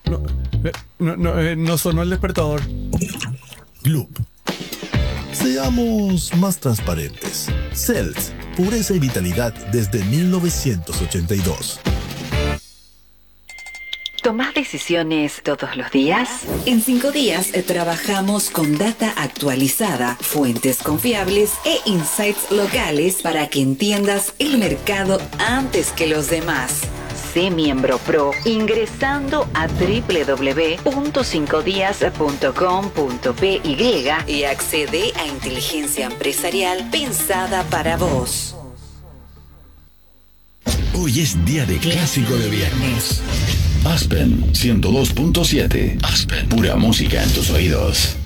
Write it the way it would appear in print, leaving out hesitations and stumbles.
No, no sonó el despertador. Gloop. Seamos más transparentes. Cells, pureza y vitalidad desde 1982. ¿Tomás decisiones todos los días? En 5 días trabajamos con data actualizada, fuentes confiables e insights locales para que entiendas el mercado antes que los demás. Sé miembro pro ingresando a www.5dias.com.py y accede a inteligencia empresarial pensada para vos. Hoy es día de clásico de viernes. Aspen 102.7. Aspen, pura música en tus oídos.